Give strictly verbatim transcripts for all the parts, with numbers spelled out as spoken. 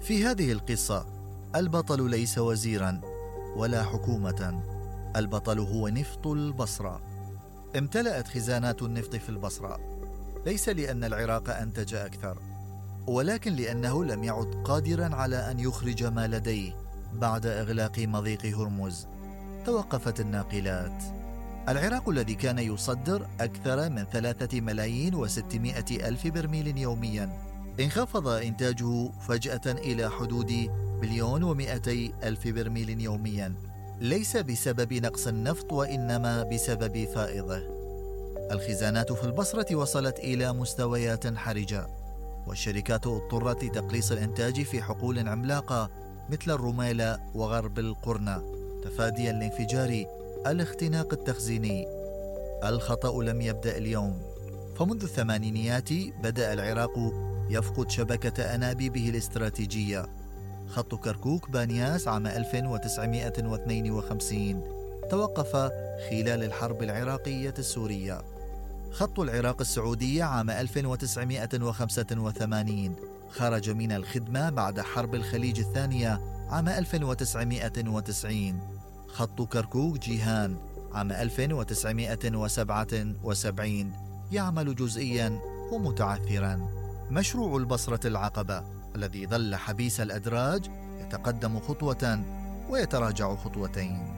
في هذه القصة البطل ليس وزيرا ولا حكومة، البطل هو نفط البصرة. امتلأت خزانات النفط في البصرة، ليس لأن العراق أنتج أكثر، ولكن لأنه لم يعد قادرا على أن يخرج ما لديه بعد إغلاق مضيق هرمز. توقفت الناقلات. العراق الذي كان يصدر أكثر من ثلاثة ملايين وستمائة ألف برميل يوميا انخفض إنتاجه فجأة إلى حدود مليون ومئتي ألف برميل يوميا، ليس بسبب نقص النفط وإنما بسبب فائضه. الخزانات في البصرة وصلت إلى مستويات حرجة، والشركات اضطرت لتقليص الإنتاج في حقول عملاقة مثل الرميلة وغرب القرنة تفاديا لانفجار الاختناق التخزيني. الخطأ لم يبدأ اليوم، فمنذ الثمانينيات بدأ العراق يفقد شبكة أنابيبه الاستراتيجية. خط كركوك بانياس عام ألف وتسعمائة واثنين وخمسين توقف خلال الحرب العراقية السورية. خط العراق السعودية عام ألف وتسعمائة وخمسة وثمانين خرج من الخدمة بعد حرب الخليج الثانية عام ألف وتسعمائة وتسعين. خط كركوك جيهان عام ألف وتسعمائة وسبعة وسبعين يعمل جزئيا ومتعثرا. مشروع البصرة العقبة الذي ظل حبيس الأدراج يتقدم خطوة ويتراجع خطوتين.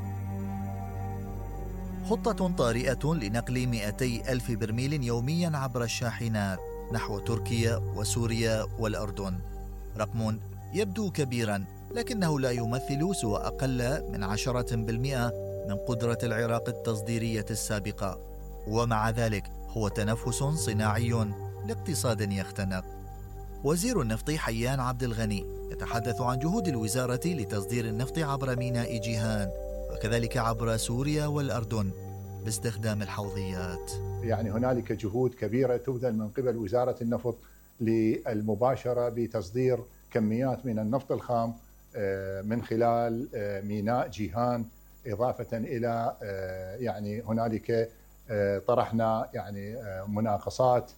خطة طارئة لنقل مئتي ألف برميل يوميا عبر الشاحنات نحو تركيا وسوريا والأردن. رقم يبدو كبيرا، لكنه لا يمثل سوى أقل من عشرة بالمئة من قدرة العراق التصديرية السابقة، ومع ذلك هو تنفس صناعي لاقتصاد يختنق. وزير النفط حيان عبد الغني يتحدث عن جهود الوزارة لتصدير النفط عبر ميناء جيهان وكذلك عبر سوريا والأردن باستخدام الحوضيات. يعني هنالك جهود كبيرة تبذل من قبل وزارة النفط للمباشرة بتصدير كميات من النفط الخام من خلال ميناء جيهان، إضافة إلى يعني هنالك طرحنا يعني مناقصات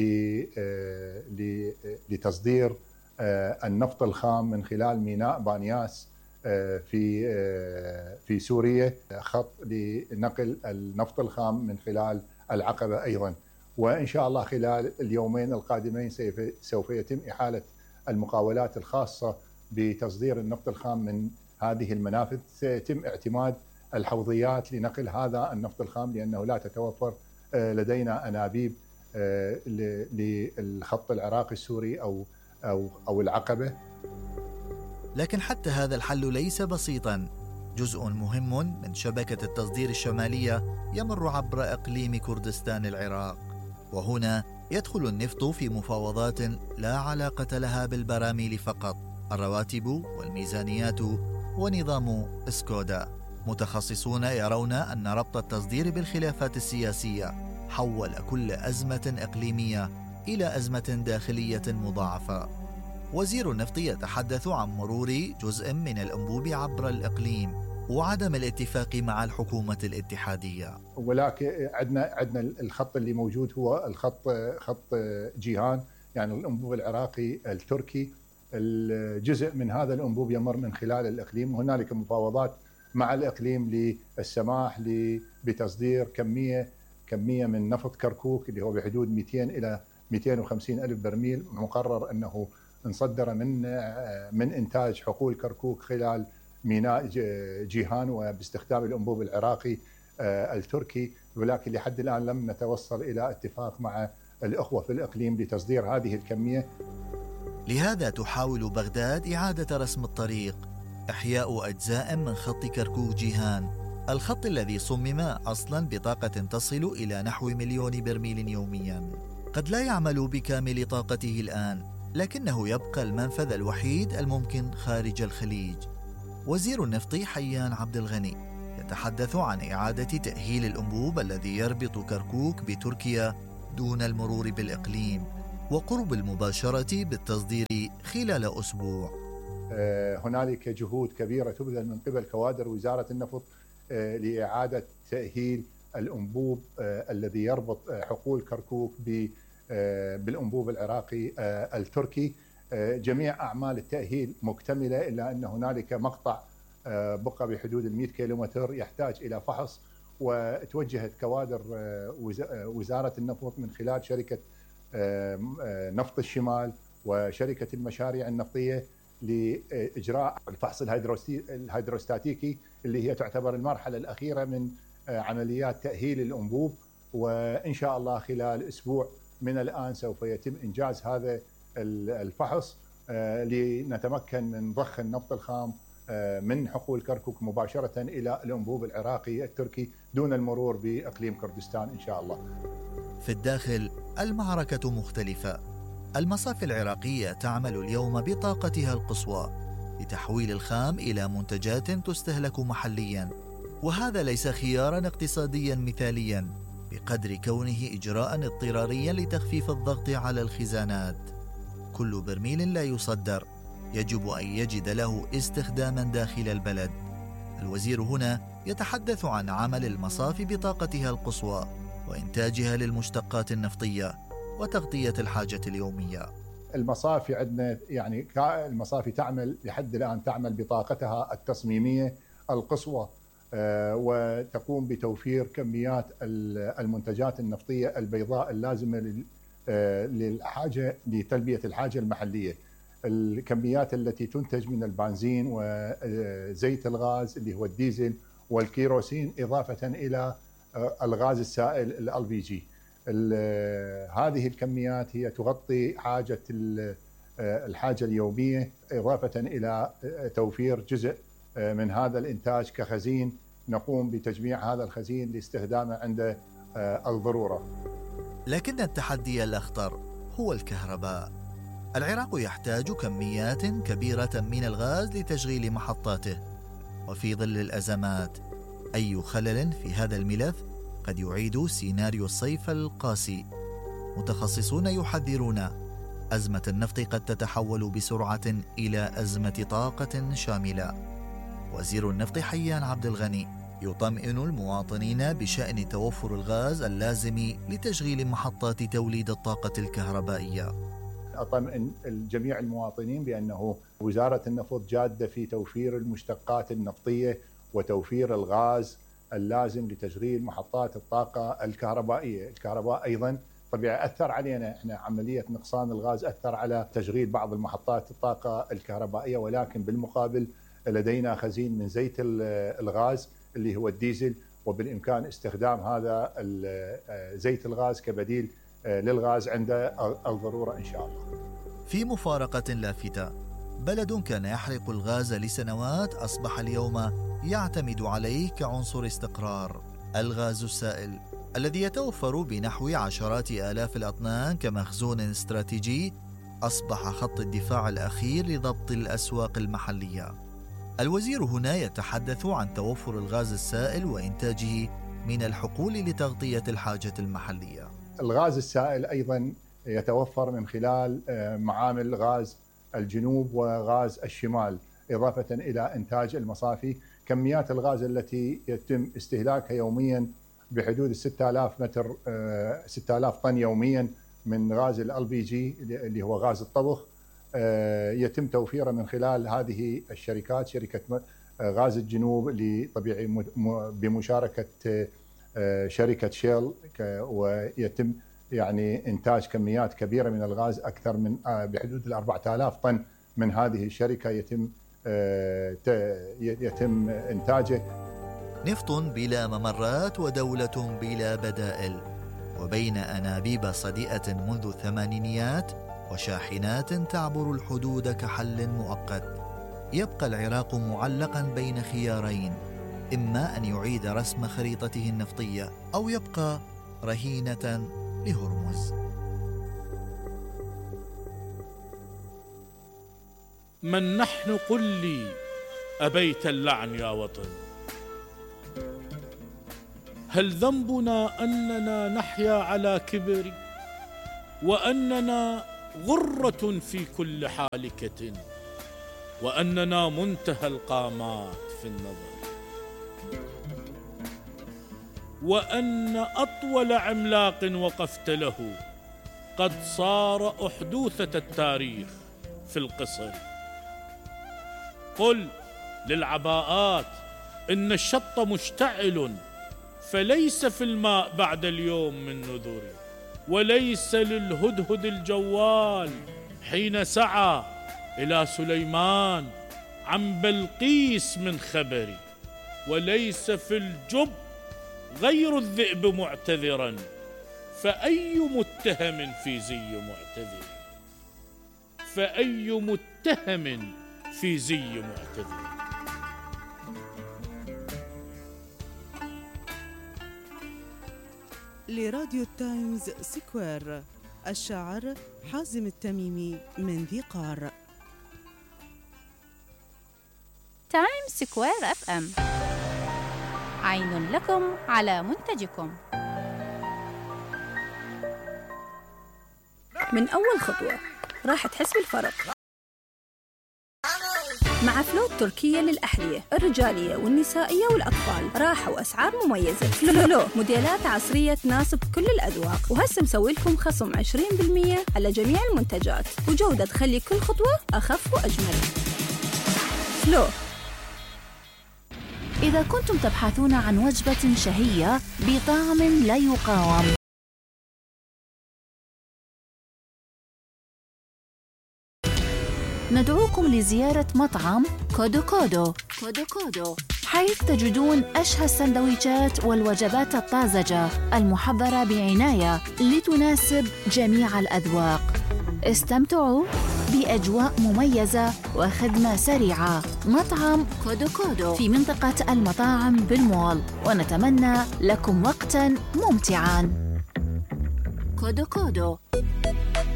لتصدير النفط الخام من خلال ميناء بانياس في في سوريا، خط لنقل النفط الخام من خلال العقبة أيضا. وإن شاء الله خلال اليومين القادمين سوف يتم إحالة المقاولات الخاصة بتصدير النفط الخام من هذه المنافذ. سيتم اعتماد الحوضيات لنقل هذا النفط الخام، لأنه لا تتوفر لدينا أنابيب للخط العراقي السوري أو أو أو العقبة. لكن حتى هذا الحل ليس بسيطا. جزء مهم من شبكة التصدير الشمالية يمر عبر إقليم كردستان العراق، وهنا يدخل النفط في مفاوضات لا علاقة لها بالبراميل فقط، الرواتب والميزانيات ونظام سكودا. متخصصون يرون أن ربط التصدير بالخلافات السياسية حول كل أزمة إقليمية إلى أزمة داخلية مضاعفة. وزير النفط يتحدث عن مرور جزء من الأنبوب عبر الإقليم وعدم الاتفاق مع الحكومة الاتحادية. ولكن عندنا عندنا الخط اللي موجود هو الخط خط جيهان، يعني الأنبوب العراقي التركي. الجزء من هذا الأنبوب يمر من خلال الإقليم، وهنالك مفاوضات مع الإقليم للسماح بتصدير كمية كمية من نفط كركوك اللي هو بحدود مئتين إلى مئتين وخمسين ألف برميل. مقرر أنه نصدر من من إنتاج حقول كركوك خلال ميناء جيهان وباستخدام الأنبوب العراقي التركي، ولكن لحد الآن لم نتوصل إلى اتفاق مع الأخوة في الإقليم لتصدير هذه الكمية. لهذا تحاول بغداد إعادة رسم الطريق، إحياء أجزاء من خط كركوك جيهان، الخط الذي صمم أصلا بطاقة تصل إلى نحو مليون برميل يوميا. قد لا يعمل بكامل طاقته الآن، لكنه يبقى المنفذ الوحيد الممكن خارج الخليج. وزير النفط حيان عبد الغني يتحدث عن إعادة تأهيل الأنبوب الذي يربط كركوك بتركيا دون المرور بالإقليم وقرب المباشرة بالتصدير خلال أسبوع. هنالك جهود كبيرة تبذل من قبل كوادر وزارة النفط لإعادة تأهيل الأنبوب الذي يربط حقول كركوك بالأنبوب العراقي التركي. جميع أعمال التأهيل مكتملة، إلا أن هنالك مقطع بقى بحدود المئة كيلومتر يحتاج إلى فحص، وتوجهت كوادر وزارة النفط من خلال شركة نفط الشمال وشركة المشاريع النفطية لإجراء الفحص الهيدروستاتيكي اللي هي تعتبر المرحلة الأخيرة من عمليات تأهيل الأنبوب. وإن شاء الله خلال أسبوع من الآن سوف يتم إنجاز هذا الفحص لنتمكن من ضخ النفط الخام من حقول كركوك مباشرة إلى الأنبوب العراقي التركي دون المرور بإقليم كردستان إن شاء الله. في الداخل المعركة مختلفة. المصافي العراقية تعمل اليوم بطاقتها القصوى لتحويل الخام إلى منتجات تستهلك محلياً، وهذا ليس خياراً اقتصادياً مثالياً بقدر كونه إجراءً اضطرارياً لتخفيف الضغط على الخزانات. كل برميل لا يصدر يجب أن يجد له استخداماً داخل البلد. الوزير هنا يتحدث عن عمل المصافي بطاقتها القصوى وإنتاجها للمشتقات النفطية وتغطية الحاجة اليومية. المصافي عندنا يعني المصافي تعمل لحد الآن تعمل بطاقتها التصميمية القصوى، وتقوم بتوفير كميات المنتجات النفطية البيضاء اللازمة للحاجة لتلبية الحاجة المحلية. الكميات التي تنتج من البنزين وزيت الغاز اللي هو الديزل والكيروسين إضافة إلى الغاز السائل ال بي جي. هذه الكميات هي تغطي حاجة الحاجة اليومية إضافة إلى توفير جزء من هذا الإنتاج كخزين نقوم بتجميع هذا الخزين لاستخدامه عند الضرورة. لكن التحدي الأخطر هو الكهرباء. العراق يحتاج كميات كبيرة من الغاز لتشغيل محطاته، وفي ظل الأزمات أي خلل في هذا الملف قد يعيد سيناريو الصيف القاسي. متخصصون يحذرون أزمة النفط قد تتحول بسرعة إلى أزمة طاقة شاملة. وزير النفط حيان عبد الغني يطمئن المواطنين بشأن توفر الغاز اللازم لتشغيل محطات توليد الطاقة الكهربائية. أطمئن جميع المواطنين بأنه وزارة النفط جادة في توفير المشتقات النفطية وتوفير الغاز اللازم لتشغيل محطات الطاقة الكهربائية. الكهرباء أيضا طبيعي أثر علينا، احنا عملية نقصان الغاز أثر على تشغيل بعض المحطات الطاقة الكهربائية، ولكن بالمقابل لدينا خزين من زيت الغاز اللي هو الديزل، وبالإمكان استخدام هذا زيت الغاز كبديل للغاز عند الضرورة إن شاء الله. في مفارقة لافتة، بلد كان يحرق الغاز لسنوات أصبح اليوم يعتمد عليه كعنصر استقرار. الغاز السائل الذي يتوفر بنحو عشرات آلاف الأطنان كمخزون استراتيجي أصبح خط الدفاع الأخير لضبط الأسواق المحلية. الوزير هنا يتحدث عن توفر الغاز السائل وإنتاجه من الحقول لتغطية الحاجة المحلية. الغاز السائل أيضا يتوفر من خلال معامل غاز الجنوب وغاز الشمال، إضافة إلى إنتاج المصافي. كميات الغاز التي يتم استهلاكها يوميا بحدود ستة آلاف متر ستة آلاف طن يوميا من غاز ال بي جي اللي هو غاز الطبخ، يتم توفيره من خلال هذه الشركات، شركة غاز الجنوب اللي طبيعي بمشاركة شركة شيل، ويتم يعني إنتاج كميات كبيرة من الغاز أكثر من بحدود الأربعة آلاف طن من هذه الشركة يتم يتم إنتاجه. نفط بلا ممرات ودولة بلا بدائل، وبين أنابيب صديئة منذ الثمانينيات وشاحنات تعبر الحدود كحل مؤقت، يبقى العراق معلقا بين خيارين: إما أن يعيد رسم خريطته النفطية أو يبقى رهينة لهرمز. من نحن قل لي أبيت اللعن يا وطن؟ هل ذنبنا أننا نحيا على كبر، وأننا غرة في كل حالكة، وأننا منتهى القامات في النظر، وأن أطول عملاق وقفت له قد صار أحدوثة التاريخ، في القصر. قل للعباءات إن الشط مشتعل، فليس في الماء بعد اليوم من نذري، وليس للهدهد الجوال حين سعى إلى سليمان عن بلقيس من خبري، وليس في الجب غير الذئب معتذرا، فأي متهم في زي معتذر، فأي متهم في زي معتذر. لراديو تايمز سكوير، الشاعر حازم التميمي من ذي قار. تايمز سكوير اف ام، عين لكم على منتجكم. من أول خطوة راح تحس بالفرق مع فلو التركية للأحذية الرجالية والنسائية والأطفال. راحة وأسعار مميزة. فلو موديلات عصرية تناسب كل الأذواق، وهسه مسوي لكم خصم عشرين بالمئة على جميع المنتجات، وجودة تخلي كل خطوة أخف وأجمل. فلو. إذا كنتم تبحثون عن وجبة شهية بطعم لا يقاوم، ندعوكم لزيارة مطعم كودو كودو كودو كودو، حيث تجدون أشهى السندويشات والوجبات الطازجة المحضرة بعناية لتناسب جميع الأذواق. استمتعوا بأجواء مميزة وخدمة سريعة. مطعم كودو كودو في منطقة المطاعم بالمول، ونتمنى لكم وقتاً ممتعاً. كودو كودو.